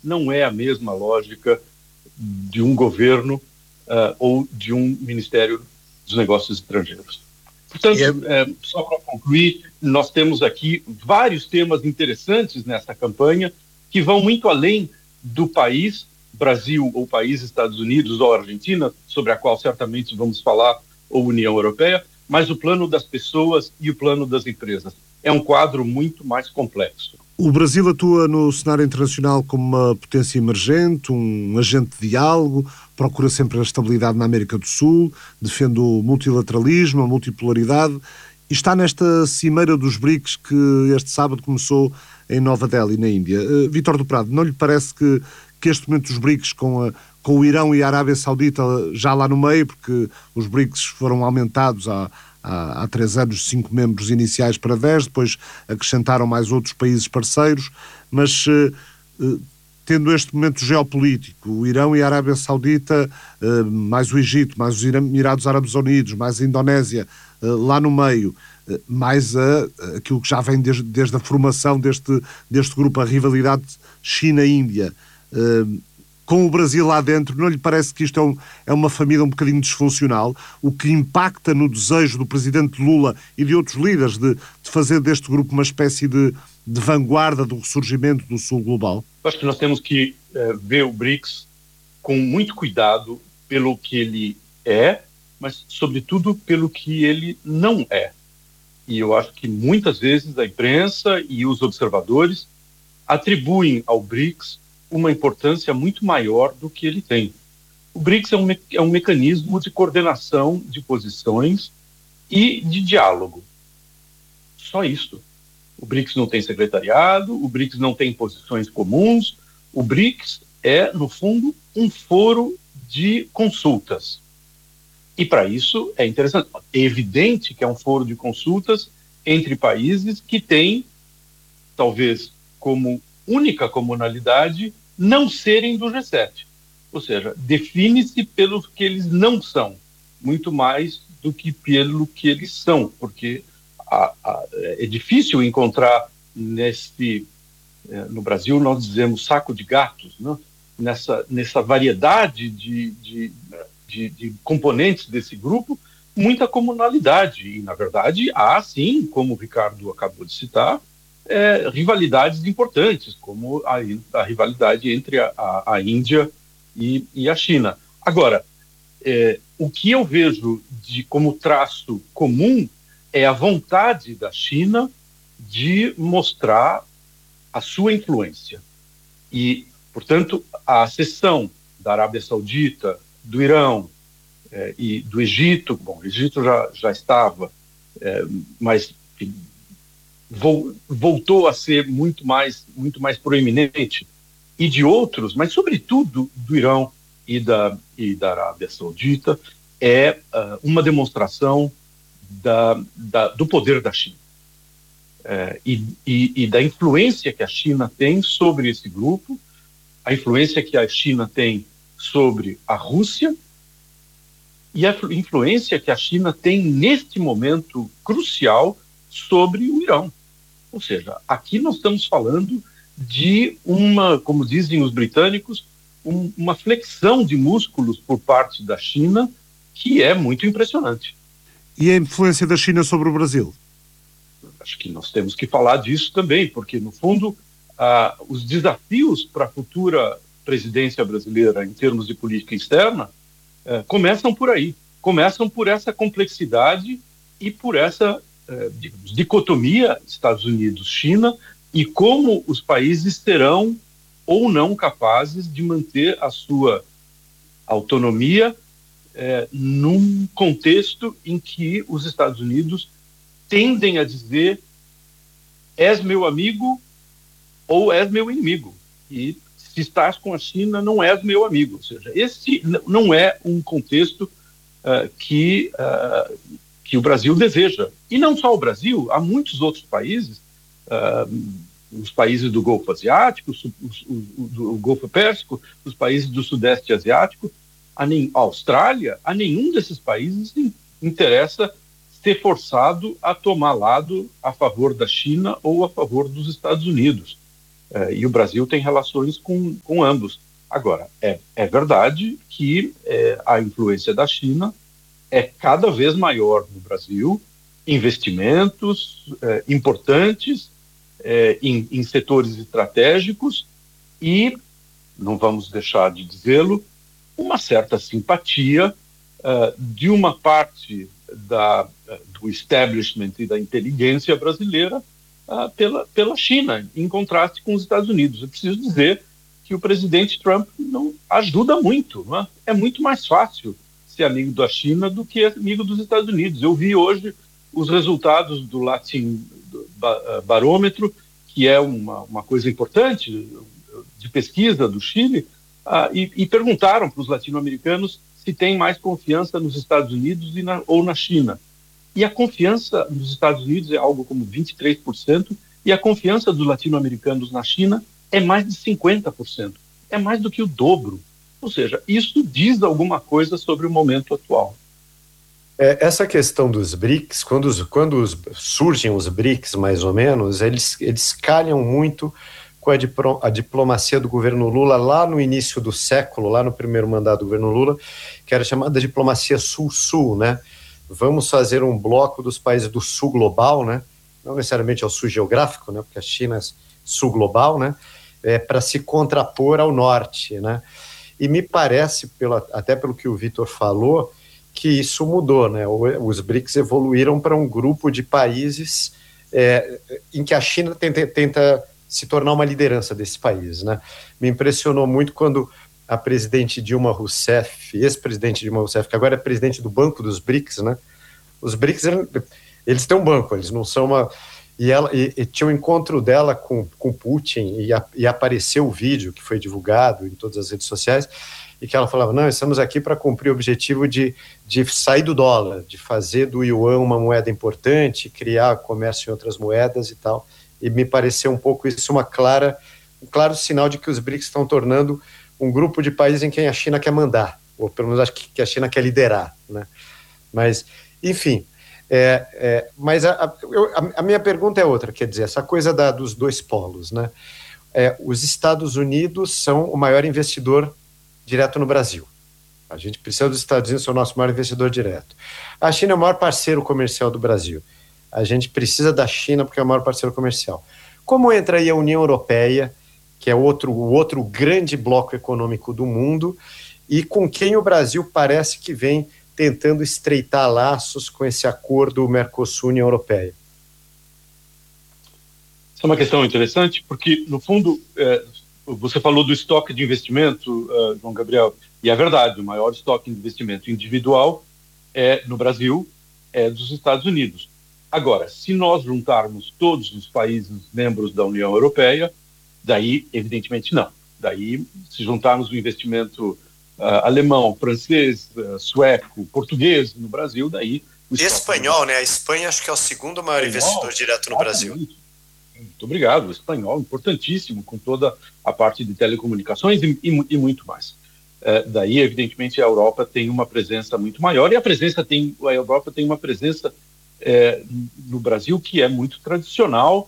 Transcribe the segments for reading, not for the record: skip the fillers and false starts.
não é a mesma lógica de um governo ou de um Ministério dos Negócios Estrangeiros. Portanto, só para concluir, nós temos aqui vários temas interessantes nessa campanha que vão muito além do país, Brasil ou país Estados Unidos ou Argentina, sobre a qual certamente vamos falar, ou União Europeia, mas o plano das pessoas e o plano das empresas. É um quadro muito mais complexo. O Brasil atua no cenário internacional como uma potência emergente, um agente de diálogo, procura sempre a estabilidade na América do Sul, defende o multilateralismo, a multipolaridade e está nesta cimeira dos BRICS que este sábado começou em Nova Delhi, na Índia. Vítor do Prado, não lhe parece que este momento dos BRICS com o Irão e a Arábia Saudita já lá no meio, porque os BRICS foram aumentados há 3 anos, 5 membros iniciais para 10, depois acrescentaram mais outros países parceiros, mas tendo este momento geopolítico, o Irão e a Arábia Saudita, mais o Egito, mais os Emirados Árabes Unidos, mais a Indonésia, lá no meio, mais aquilo que já vem desde a formação deste grupo, a rivalidade China-Índia, com o Brasil lá dentro, não lhe parece que isto é uma família um bocadinho disfuncional, o que impacta no desejo do presidente Lula e de outros líderes de fazer deste grupo uma espécie de vanguarda do ressurgimento do Sul global? Acho que nós temos que ver o BRICS com muito cuidado pelo que ele é, mas, sobretudo, pelo que ele não é. E eu acho que muitas vezes a imprensa e os observadores atribuem ao BRICS uma importância muito maior do que ele tem. O BRICS é um mecanismo de coordenação de posições e de diálogo. Só isso. O BRICS não tem secretariado, o BRICS não tem posições comuns, o BRICS é, no fundo, um foro de consultas. E, para isso, é interessante. É evidente que é um foro de consultas entre países que têm, talvez, como única comunalidade, não serem do G7. Ou seja, define-se pelo que eles não são, muito mais do que pelo que eles são, porque é difícil encontrar no Brasil nós dizemos saco de gatos, né? nessa variedade de componentes desse grupo, muita comunalidade. E, na verdade, há, sim, como o Ricardo acabou de citar, rivalidades importantes, como a rivalidade entre a Índia e a China. Agora, o que eu vejo como traço comum é a vontade da China de mostrar a sua influência. E, portanto, a cessão da Arábia Saudita, do Irão e do Egito, bom, o Egito já estava, mas voltou a ser muito mais proeminente, e de outros, mas sobretudo do Irão e da Arábia Saudita, é uma demonstração do poder da China e da influência que a China tem sobre esse grupo, a influência que a China tem sobre a Rússia e a influência que a China tem neste momento crucial sobre o Irão. Ou seja, aqui nós estamos falando de como dizem os britânicos, uma flexão de músculos por parte da China que é muito impressionante. E a influência da China sobre o Brasil? Acho que nós temos que falar disso também, porque, no fundo, os desafios para a futura presidência brasileira em termos de política externa começam por aí, começam por essa complexidade e por essa dicotomia Estados Unidos-China e como os países serão ou não capazes de manter a sua autonomia num contexto em que os Estados Unidos tendem a dizer és meu amigo ou és meu inimigo. E se estás com a China, não és meu amigo. Ou seja, esse não é um contexto que o Brasil deseja. E não só o Brasil, há muitos outros países, os países do Golfo Asiático, do Golfo Pérsico, os países do Sudeste Asiático, a Austrália, a nenhum desses países interessa ser forçado a tomar lado a favor da China ou a favor dos Estados Unidos. E o Brasil tem relações com ambos. Agora, é verdade que a influência da China é cada vez maior no Brasil, investimentos importantes em setores estratégicos e, não vamos deixar de dizê-lo, uma certa simpatia de uma parte do establishment e da inteligência brasileira pela China, em contraste com os Estados Unidos. Eu preciso dizer que o presidente Trump não ajuda muito, não é? É muito mais fácil ser amigo da China do que amigo dos Estados Unidos. Eu vi hoje os resultados do Latin Barômetro, que é uma coisa importante de pesquisa do Chile, e perguntaram para os latino-americanos se tem mais confiança nos Estados Unidos ou na China. E a confiança nos Estados Unidos é algo como 23%, e a confiança dos latino-americanos na China é mais de 50%. É mais do que o dobro. Ou seja, isso diz alguma coisa sobre o momento atual. Essa questão dos BRICS, quando surgem os BRICS, mais ou menos, eles calham muito com a diplomacia do governo Lula lá no início do século, lá no primeiro mandato do governo Lula, que era chamada diplomacia Sul-Sul, né? Vamos fazer um bloco dos países do Sul global, né? Não necessariamente ao Sul geográfico, né? Porque a China é Sul global, né? Para se contrapor ao Norte, né? E me parece, até pelo que o Vitor falou, que isso mudou, né? Os BRICS evoluíram para um grupo de países em que a China tenta se tornar uma liderança desse país, né? Me impressionou muito quando a presidente Dilma Rousseff, ex-presidente Dilma Rousseff, que agora é presidente do Banco dos BRICS, né? Os BRICS, eles têm um banco, eles não são uma... E tinha um encontro dela com Putin e apareceu o vídeo que foi divulgado em todas as redes sociais, e que ela falava, não, estamos aqui para cumprir o objetivo de sair do dólar, de fazer do yuan uma moeda importante, criar comércio em outras moedas e tal. E me pareceu um pouco isso um claro sinal de que os BRICS estão tornando um grupo de países em quem a China quer mandar, ou pelo menos acho que a China quer liderar, né? Mas, enfim, mas a minha pergunta é outra, quer dizer, essa coisa dos dois polos, né? Os Estados Unidos são o maior investidor direto no Brasil. A gente precisa dos Estados Unidos ser o nosso maior investidor direto. A China é o maior parceiro comercial do Brasil. A gente precisa da China porque é o maior parceiro comercial. Como entra aí a União Europeia, que é o outro grande bloco econômico do mundo, e com quem o Brasil parece que vem tentando estreitar laços com esse acordo Mercosul-União Europeia? Essa é uma questão interessante, porque, no fundo, você falou do estoque de investimento, João Gabriel, e é verdade, o maior estoque de investimento individual no Brasil é dos Estados Unidos. Agora, se nós juntarmos todos os países membros da União Europeia, daí, evidentemente, não. Daí, se juntarmos o investimento alemão, francês, sueco, português no Brasil, daí... Espanhol, né? A Espanha acho que é o segundo maior investidor direto no Brasil. Muito obrigado. O espanhol, importantíssimo, com toda a parte de telecomunicações e muito mais. Daí, evidentemente, a Europa tem uma presença muito maior e a Europa tem uma presença no Brasil que é muito tradicional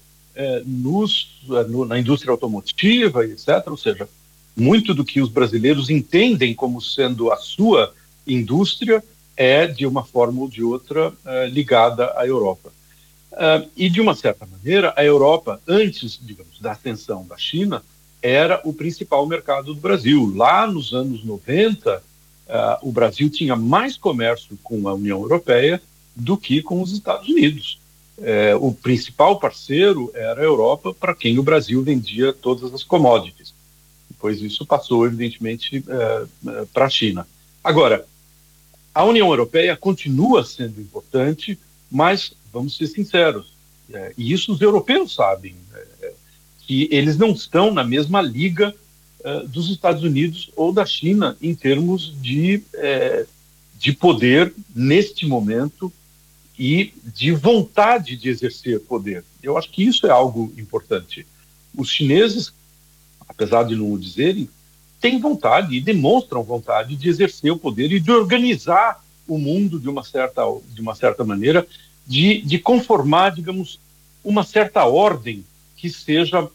na indústria automotiva, etc. Ou seja, muito do que os brasileiros entendem como sendo a sua indústria é, de uma forma ou de outra, ligada à Europa. E, de uma certa maneira, a Europa, antes, digamos, da ascensão da China, era o principal mercado do Brasil. Lá nos anos 90, o Brasil tinha mais comércio com a União Europeia do que com os Estados Unidos. O principal parceiro era a Europa, para quem o Brasil vendia todas as commodities. Depois isso passou, evidentemente, para a China. Agora, a União Europeia continua sendo importante, mas, vamos ser sinceros, e isso os europeus sabem, que eles não estão na mesma liga dos Estados Unidos ou da China em termos de poder neste momento e de vontade de exercer poder. Eu acho que isso é algo importante. Os chineses, apesar de não o dizerem, têm vontade e demonstram vontade de exercer o poder e de organizar o mundo de uma certa maneira, de conformar, digamos, uma certa ordem que seja,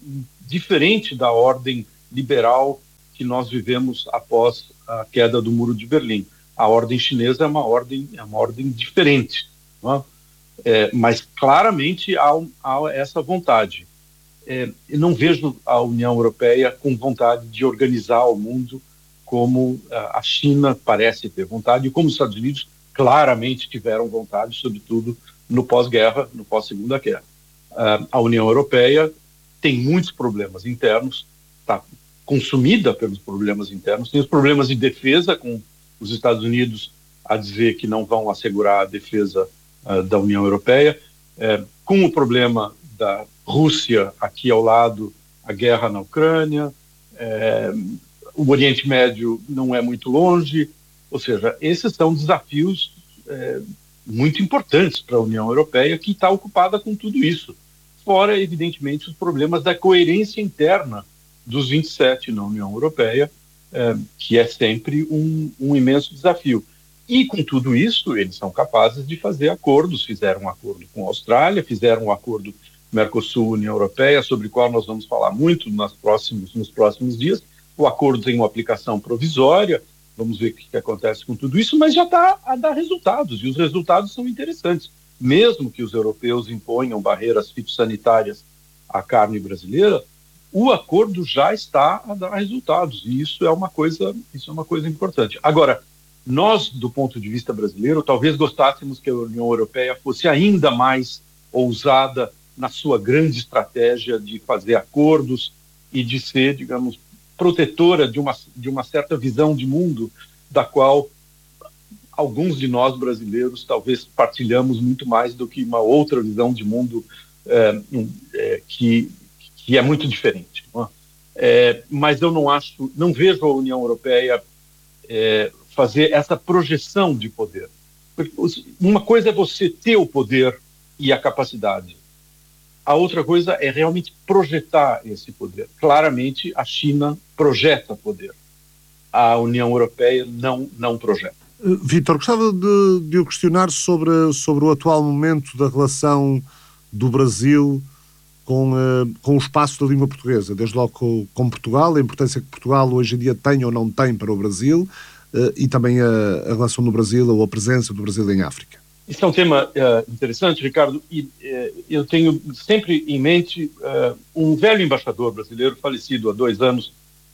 diferente da ordem liberal que nós vivemos após a queda do Muro de Berlim. A ordem chinesa é uma ordem diferente, não é? Mas claramente há essa vontade. Eu não vejo a União Europeia com vontade de organizar o mundo como a China parece ter vontade, e como os Estados Unidos claramente tiveram vontade, sobretudo no pós-guerra, no pós-segunda guerra. A União Europeia tem muitos problemas internos, está consumida pelos problemas internos, tem os problemas de defesa, com os Estados Unidos a dizer que não vão assegurar a defesa da União Europeia, com o problema da Rússia aqui ao lado, a guerra na Ucrânia, o Oriente Médio não é muito longe, ou seja, esses são desafios muito importantes para a União Europeia, que está ocupada com tudo isso. Fora, evidentemente, os problemas da coerência interna dos 27 na União Europeia, que é sempre um imenso desafio. E com tudo isso, eles são capazes de fazer acordos, fizeram um acordo com a Austrália, fizeram um acordo Mercosul-União Europeia, sobre o qual nós vamos falar muito nos próximos dias. O acordo tem uma aplicação provisória, vamos ver o que acontece com tudo isso, mas já está a dar resultados, e os resultados são interessantes. Mesmo que os europeus imponham barreiras fitossanitárias à carne brasileira, o acordo já está a dar resultados, e isso é uma coisa importante. Agora, nós, do ponto de vista brasileiro, talvez gostássemos que a União Europeia fosse ainda mais ousada na sua grande estratégia de fazer acordos e de ser, digamos, protetora de uma certa visão de mundo, da qual alguns de nós brasileiros talvez partilhamos muito mais do que uma outra visão de mundo que é muito diferente. Não é? Mas eu não vejo a União Europeia fazer essa projeção de poder. Uma coisa é você ter o poder e a capacidade. A outra coisa é realmente projetar esse poder. Claramente, a China projeta poder. A União Europeia não projeta. Vítor, gostava de o questionar sobre o atual momento da relação do Brasil com o espaço da língua portuguesa, desde logo com Portugal, a importância que Portugal hoje em dia tem ou não tem para o Brasil, e também a relação do Brasil ou a presença do Brasil em África. Isso é um tema interessante, Ricardo, e eu tenho sempre em mente um velho embaixador brasileiro, falecido há 2 anos,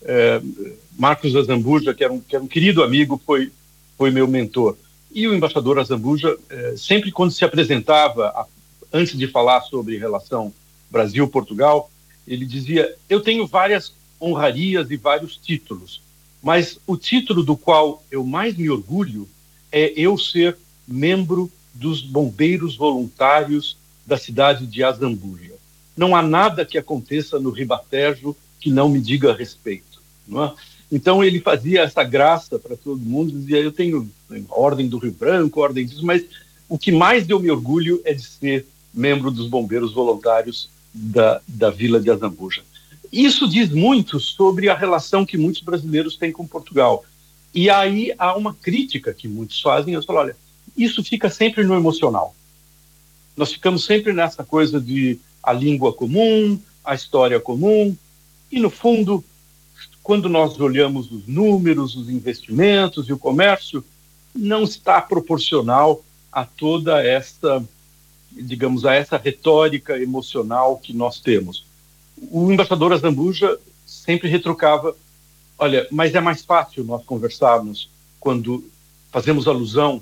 Marcos Azambuja, que era um querido amigo, foi meu mentor. E o embaixador Azambuja, sempre quando se apresentava, antes de falar sobre relação Brasil-Portugal, ele dizia: eu tenho várias honrarias e vários títulos, mas o título do qual eu mais me orgulho é eu ser membro dos bombeiros voluntários da cidade de Azambuja. Não há nada que aconteça no Ribatejo que não me diga respeito, não é? Então ele fazia essa graça para todo mundo, dizia: eu tenho a Ordem do Rio Branco, ordem disso, mas o que mais eu me orgulho é de ser membro dos bombeiros voluntários da vila de Azambuja. Isso diz muito sobre a relação que muitos brasileiros têm com Portugal. E aí há uma crítica que muitos fazem, eu falo: olha, isso fica sempre no emocional. Nós ficamos sempre nessa coisa de a língua comum, a história comum, e no fundo, quando nós olhamos os números, os investimentos e o comércio, não está proporcional a toda essa, digamos, a essa retórica emocional que nós temos. O embaixador Azambuja sempre retrucava: olha, mas é mais fácil nós conversarmos quando fazemos alusão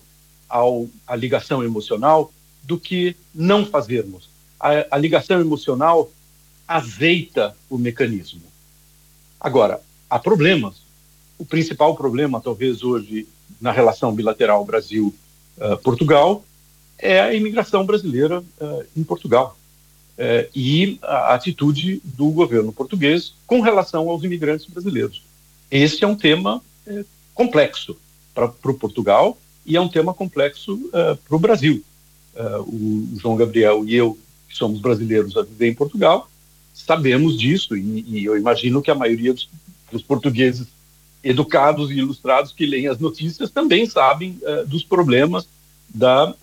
à ligação emocional do que não fazermos. A ligação emocional azeita o mecanismo. Agora, há problemas. O principal problema, talvez hoje, na relação bilateral Brasil-Portugal, é a imigração brasileira em Portugal e a atitude do governo português com relação aos imigrantes brasileiros. Esse é um tema complexo para o Portugal e é um tema complexo para o Brasil. O João Gabriel e eu, que somos brasileiros a viver em Portugal, sabemos disso, e eu imagino que a maioria dos portugueses educados e ilustrados que leem as notícias também sabem dos problemas da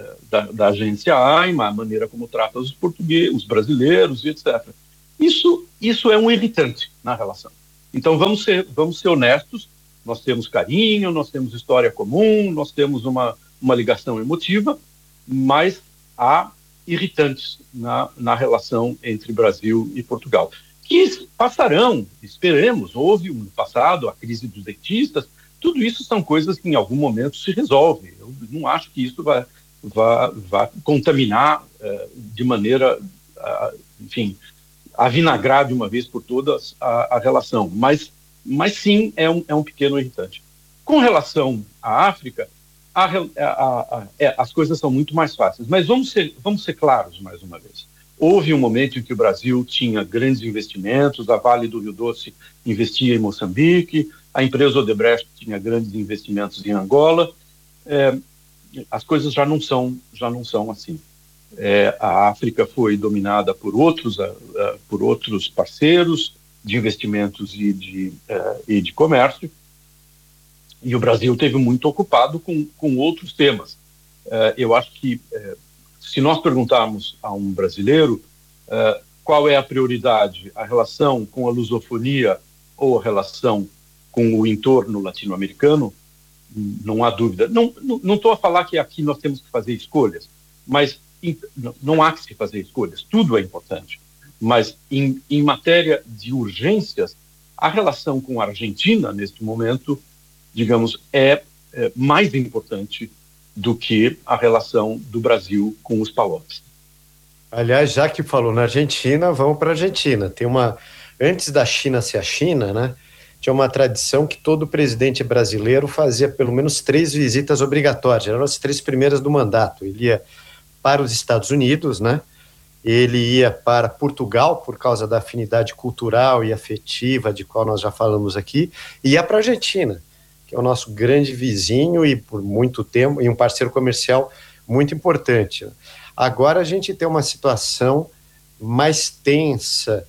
agência AIMA, a maneira como trata os portugueses, os brasileiros e etc. Isso isso é um irritante na relação. Então, vamos ser honestos, nós temos carinho, nós temos história comum, nós temos uma ligação emotiva, mas há irritantes na relação entre Brasil e Portugal, que passarão, esperemos. Houve no passado a crise dos dentistas, tudo isso são coisas que em algum momento se resolve. Eu não acho que isso vai contaminar de maneira, enfim, avinagrar de uma vez por todas a relação, mas sim é um pequeno irritante. Com relação à África, as coisas são muito mais fáceis, mas vamos ser claros mais uma vez. Houve um momento em que o Brasil tinha grandes investimentos, a Vale do Rio Doce investia em Moçambique, a empresa Odebrecht tinha grandes investimentos em Angola. As coisas já não são assim. A África foi dominada por outros parceiros de investimentos e de comércio, e o Brasil esteve muito ocupado com outros temas. Eu acho que, se nós perguntarmos a um brasileiro qual é a prioridade, a relação com a lusofonia ou a relação com o entorno latino-americano, não há dúvida. Não estou a falar que aqui nós temos que fazer escolhas, mas não há que se fazer escolhas, tudo é importante. Mas em matéria de urgências, a relação com a Argentina, neste momento, digamos, é mais importante do que a relação do Brasil com os PALOPs. Aliás, já que falou na Argentina, vamos para a Argentina. Antes da China ser a China, né, tinha uma tradição que todo presidente brasileiro fazia pelo menos 3 visitas obrigatórias, eram as 3 primeiras do mandato. Ele ia para os Estados Unidos, né? Ele ia para Portugal, por causa da afinidade cultural e afetiva, de qual nós já falamos aqui, e ia para a Argentina, que é o nosso grande vizinho e por muito tempo, e um parceiro comercial muito importante. Agora a gente tem uma situação mais tensa,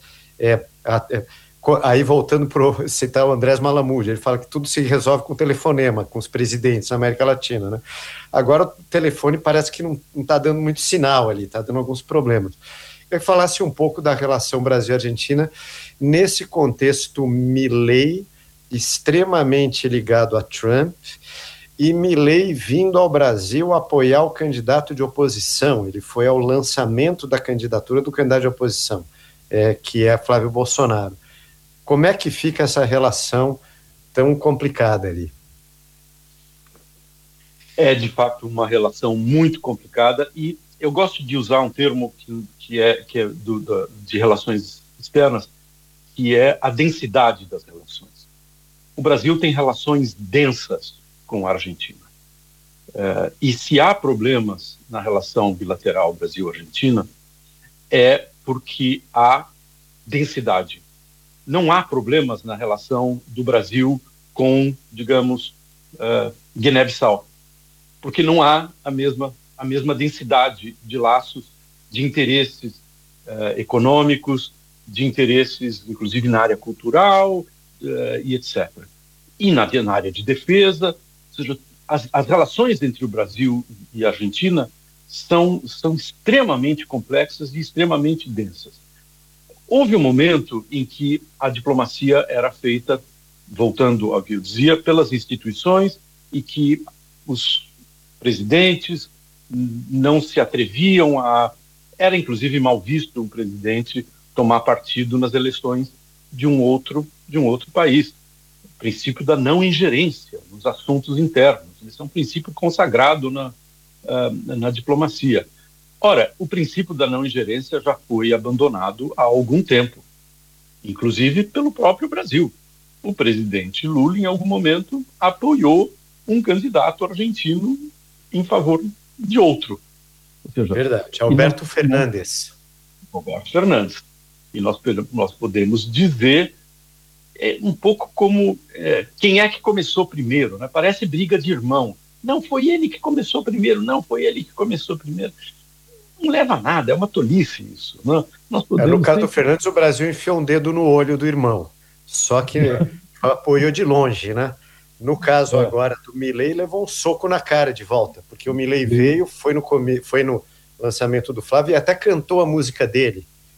aí voltando para citar o Andrés Malamud, ele fala que tudo se resolve com telefonema, com os presidentes na América Latina, né? Agora o telefone parece que não está dando muito sinal ali, está dando alguns problemas. Eu queria que falasse um pouco da relação Brasil-Argentina nesse contexto Milei extremamente ligado a Trump e Milei vindo ao Brasil apoiar o candidato de oposição. Ele foi ao lançamento da candidatura do candidato de oposição, que é Flávio Bolsonaro. Como é que fica essa relação tão complicada ali? É, de fato, uma relação muito complicada, e eu gosto de usar um termo que é de relações externas, que é a densidade das relações. O Brasil tem relações densas com a Argentina. E se há problemas na relação bilateral Brasil-Argentina, é porque há densidade. Não há problemas na relação do Brasil com, digamos, Guiné-Bissau, porque não há a mesma densidade de laços, de interesses econômicos, de interesses, inclusive, na área cultural, e etc. E na área de defesa, ou seja, as relações entre o Brasil e a Argentina são extremamente complexas e extremamente densas. Houve um momento em que a diplomacia era feita, voltando ao que eu dizia, pelas instituições, e que os presidentes não se atreviam a... Era, inclusive, mal visto um presidente tomar partido nas eleições de um outro país. O princípio da não ingerência nos assuntos internos. Esse é um princípio consagrado na diplomacia. Ora, o princípio da não ingerência já foi abandonado há algum tempo, inclusive pelo próprio Brasil. O presidente Lula, em algum momento, apoiou um candidato argentino em favor de outro. Ou seja, verdade, Alberto Fernandes. Alberto Fernandes. E nós podemos dizer um pouco como quem é que começou primeiro, né? Parece briga de irmão. Não foi ele que começou primeiro, não foi ele que começou primeiro. Não leva a nada, é uma tolice isso. Né? No caso do Fernandes, o Brasil enfiou um dedo no olho do irmão, só que apoiou de longe, né? No caso agora do Milei, levou um soco na cara de volta, porque o Milei veio, foi no lançamento do Flávio e até cantou a música dele,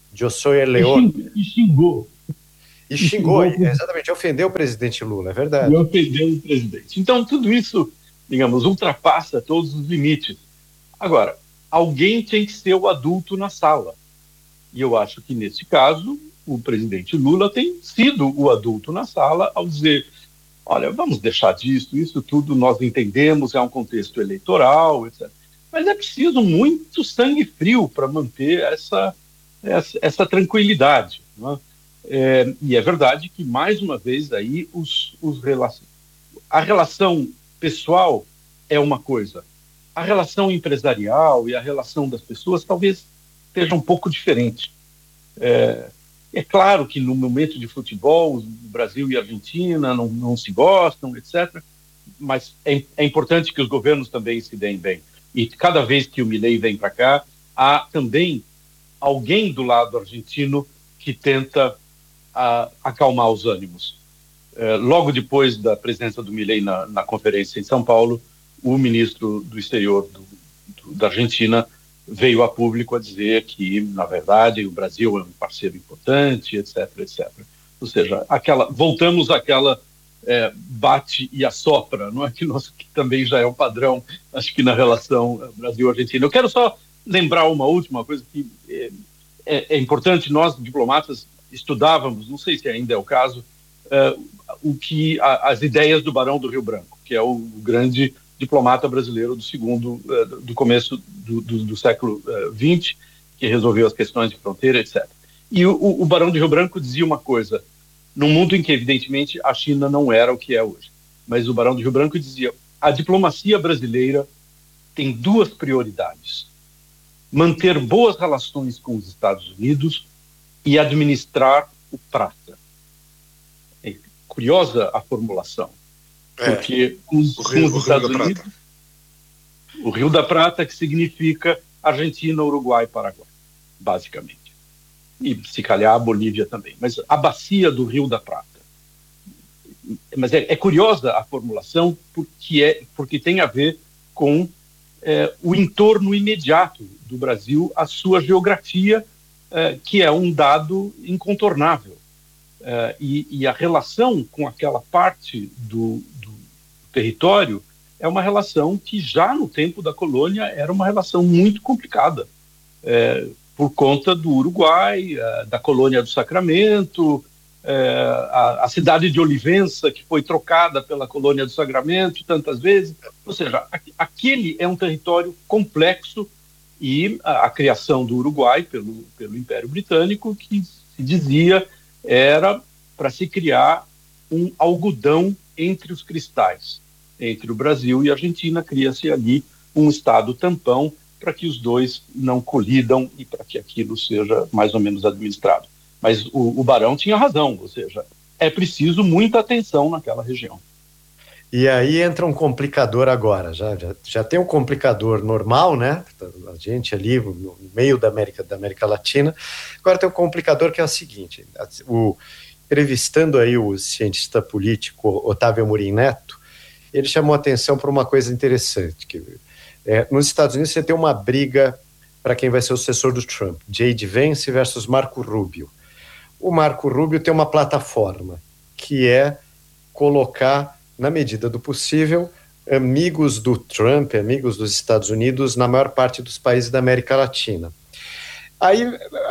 Eu sou el león. E xingou. E xingou, exatamente, ofendeu o presidente Lula, é verdade. E ofendeu o presidente. Então, tudo isso, digamos, ultrapassa todos os limites. Agora, alguém tem que ser o adulto na sala. E eu acho que, nesse caso, o presidente Lula tem sido o adulto na sala ao dizer, olha, vamos deixar disso, isso tudo nós entendemos, é um contexto eleitoral, etc. Mas é preciso muito sangue frio para manter essa tranquilidade, não é? E é verdade que, mais uma vez, aí a relação pessoal é uma coisa, a relação empresarial e a relação das pessoas talvez seja um pouco diferente. É claro que no momento de futebol, o Brasil e a Argentina não se gostam, etc., mas é importante que os governos também se deem bem. E cada vez que o Milei vem para cá, há também alguém do lado argentino que tenta acalmar os ânimos. Logo depois da presença do Milei na conferência em São Paulo, o ministro do Exterior da Argentina veio a público a dizer que, na verdade, o Brasil é um parceiro importante, etc., etc. Ou seja, voltamos àquela bate e assopra, não é? Que também já é um padrão, acho que na relação Brasil-Argentina. Eu quero só lembrar uma última coisa que é importante. Nós, diplomatas, estudávamos, não sei se ainda é o caso, as ideias do Barão do Rio Branco, que é o grande diplomata brasileiro do começo do século XX, que resolveu as questões de fronteira, etc. E o Barão do Rio Branco dizia uma coisa, num mundo em que, evidentemente, a China não era o que é hoje, mas o Barão do Rio Branco dizia, a diplomacia brasileira tem duas prioridades: manter boas relações com os Estados Unidos e administrar o prata. É curiosa a formulação, porque com os Estados Unidos, o Rio da Prata, que significa Argentina, Uruguai e Paraguai, basicamente. E, se calhar, a Bolívia também. Mas a bacia do Rio da Prata. Mas é curiosa a formulação porque tem a ver com o entorno imediato do Brasil, a sua geografia, que é um dado incontornável. E a relação com aquela parte do território é uma relação que já no tempo da colônia era uma relação muito complicada, por conta do Uruguai, da colônia do Sacramento, a cidade de Olivença, que foi trocada pela colônia do Sacramento tantas vezes. Ou seja, aquele é um território complexo, e a criação do Uruguai pelo Império Britânico, que se dizia era para se criar um algodão entre os cristais. Entre o Brasil e a Argentina, cria-se ali um estado tampão para que os dois não colidam e para que aquilo seja mais ou menos administrado. Mas o Barão tinha razão, ou seja, é preciso muita atenção naquela região. E aí entra um complicador agora, já tem um complicador normal, né? A gente ali no meio da América Latina, agora tem um complicador que é o seguinte, entrevistando aí o cientista político Otávio Amorim Neto, ele chamou atenção para uma coisa interessante, que nos Estados Unidos você tem uma briga para quem vai ser o sucessor do Trump, J.D. Vance versus Marco Rubio. O Marco Rubio tem uma plataforma, que é colocar, na medida do possível, amigos do Trump, amigos dos Estados Unidos, na maior parte dos países da América Latina. Aí,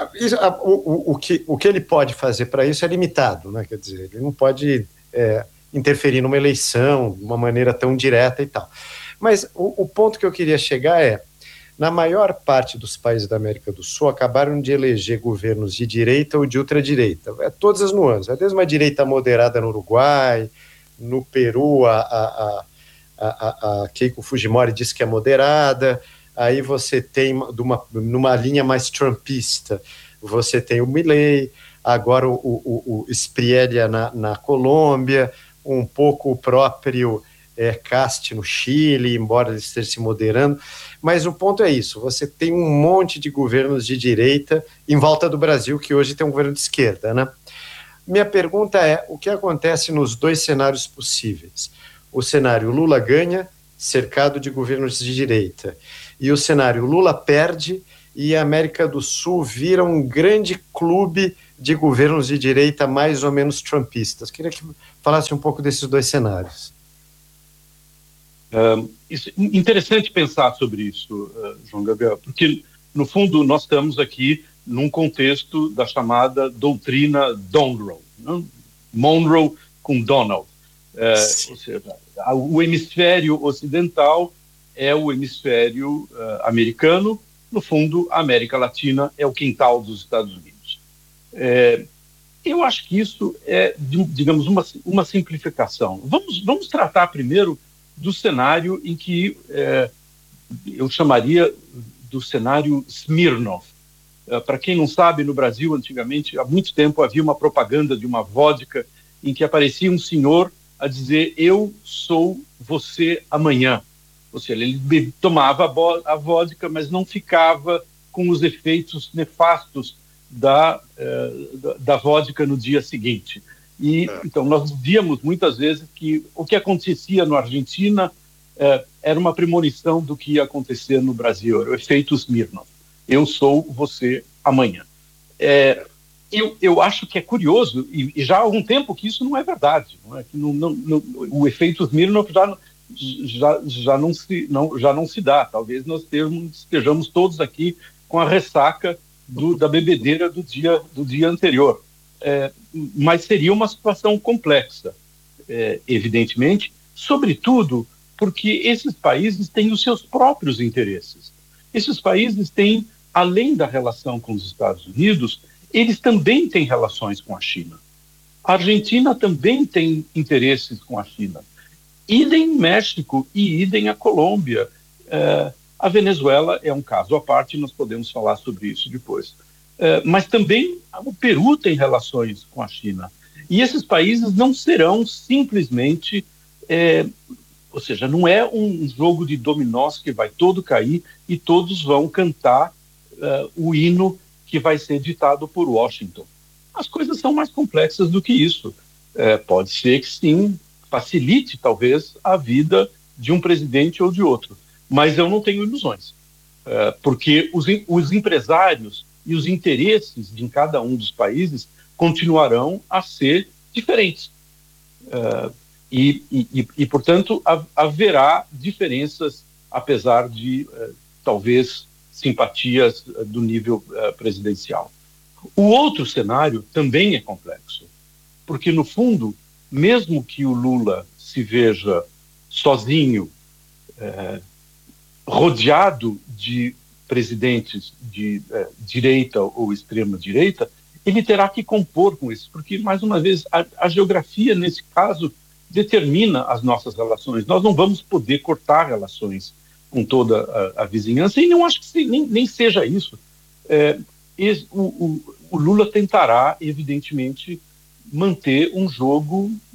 o que ele pode fazer para isso é limitado, né? Quer dizer, ele não pode interferir numa eleição de uma maneira tão direta e tal. Mas o ponto que eu queria chegar é, na maior parte dos países da América do Sul, acabaram de eleger governos de direita ou de ultradireita. Todas as nuances. Desde uma direita moderada no Uruguai, no Peru, a Keiko Fujimori diz que é moderada. Aí você tem, numa linha mais trumpista, você tem o Milei, agora o Spriella na Colômbia, um pouco o próprio Cast no Chile, embora ele esteja se moderando. Mas o ponto é isso, você tem um monte de governos de direita em volta do Brasil, que hoje tem um governo de esquerda, né? Minha pergunta é, o que acontece nos dois cenários possíveis? O cenário Lula ganha, cercado de governos de direita, e o cenário Lula perde e a América do Sul vira um grande clube de governos de direita mais ou menos trumpistas. Queria que falasse um pouco desses dois cenários. Interessante pensar sobre isso, João Gabriel, porque, no fundo, nós estamos aqui num contexto da chamada doutrina Monroe, né? Monroe com Donald. Ou seja, o hemisfério ocidental é o hemisfério americano, no fundo, a América Latina é o quintal dos Estados Unidos. Eu acho que isso é, digamos, uma simplificação. Vamos tratar primeiro do cenário em que eu chamaria do cenário Smirnoff. Para quem não sabe, no Brasil, antigamente, há muito tempo, havia uma propaganda de uma vodka em que aparecia um senhor a dizer: eu sou você amanhã. Ou seja, ele tomava a vodka, mas não ficava com os efeitos nefastos da vodka no dia seguinte. Então, nós víamos muitas vezes que o que acontecia na Argentina era uma premonição do que ia acontecer no Brasil, era o efeito Smirnoff. Eu sou você amanhã. Eu acho que é curioso, e já há algum tempo que isso não é verdade. Não é? Que o efeito Smirnoff já não se dá. Talvez nós estejamos todos aqui com a ressaca da bebedeira do dia anterior. Mas seria uma situação complexa, evidentemente, sobretudo porque esses países têm os seus próprios interesses. Esses países têm, além da relação com os Estados Unidos, eles também têm relações com a China. A Argentina também tem interesses com a China. Idem México e idem a Colômbia. A Venezuela é um caso à parte, nós podemos falar sobre isso depois. Mas também o Peru tem relações com a China. E esses países não serão simplesmente... ou seja, não é um jogo de dominós que vai todo cair e todos vão cantar o hino que vai ser ditado por Washington. As coisas são mais complexas do que isso. Pode ser que sim, facilite talvez a vida de um presidente ou de outro, mas eu não tenho ilusões, porque os empresários e os interesses de cada um dos países continuarão a ser diferentes. Portanto, haverá diferenças, apesar de, talvez, simpatias do nível presidencial. O outro cenário também é complexo, porque, no fundo, mesmo que o Lula se veja sozinho, rodeado de presidentes de direita ou extrema-direita, ele terá que compor com isso, porque, mais uma vez, a geografia, nesse caso, determina as nossas relações. Nós não vamos poder cortar relações com toda a vizinhança, e não acho que nem seja isso. O Lula tentará, evidentemente, manter um jogo